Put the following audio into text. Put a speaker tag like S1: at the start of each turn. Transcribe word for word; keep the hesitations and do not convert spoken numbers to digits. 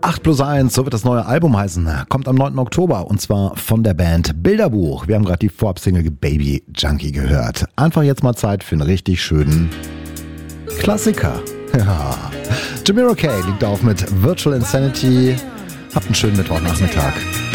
S1: acht plus eins, so wird das neue Album heißen. Kommt am neunten Oktober und zwar von der Band Bilderbuch. Wir haben gerade die Vorab-Single Baby Junkie gehört. Einfach jetzt mal Zeit für einen richtig schönen Klassiker. Ja. Jamiro Kay liegt auf mit Virtual Insanity. Habt einen schönen Mittwochnachmittag.